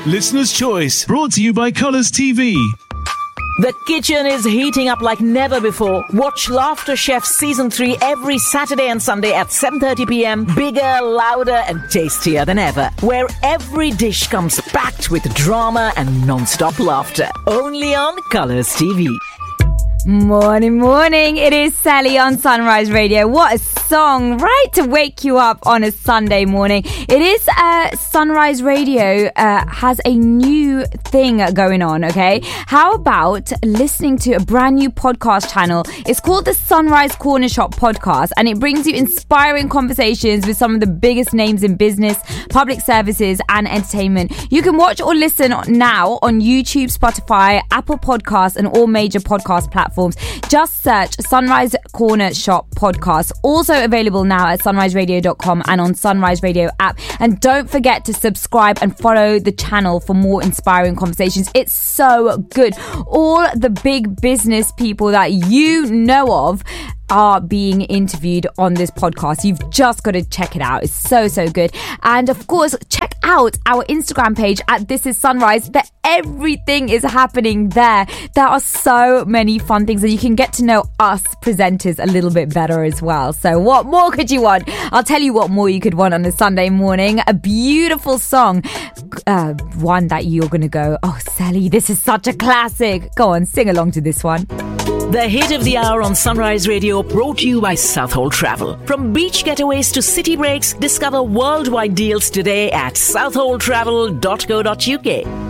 Listener's Choice, brought to you by Colours TV. The kitchen is heating up like never before. Watch Laughter Chef Season 3 every Saturday and Sunday at 7:30 p.m. Bigger, louder and tastier than ever. Where every dish comes packed with drama and non-stop laughter. Only on Colours TV. Morning. It is Sally on Sunrise Radio. What a song, right? To wake you up on a Sunday morning. It is Sunrise Radio has a new thing going on, okay? How about listening to a brand new podcast channel? It's called the Sunrise Corner Shop Podcast, and it brings you inspiring conversations with some of the biggest names in business, public services and entertainment. You can watch or listen now on YouTube, Spotify, Apple Podcasts and all major podcast platforms. Just search Sunrise Corner Shop Podcast. Also available now at sunriseradio.com and on Sunrise Radio app. And don't forget to subscribe and follow the channel for more inspiring conversations. It's so good. All the big business people that you know of are being interviewed on this podcast. You've just got to check it out. It's so good. And of course, check out our Instagram page at This Is Sunrise. Everything is happening there. There are so many fun things, and you can get to know us presenters a little bit better as well. So what more could you want? I'll tell you what more you could want on a Sunday morning. A beautiful song. One that you're going to go, oh, Sally, this is such a classic. Go on, sing along to this one. The hit of the hour on Sunrise Radio, brought to you by Southhold Travel. From beach getaways to city breaks, discover worldwide deals today at southholdtravel.co.uk.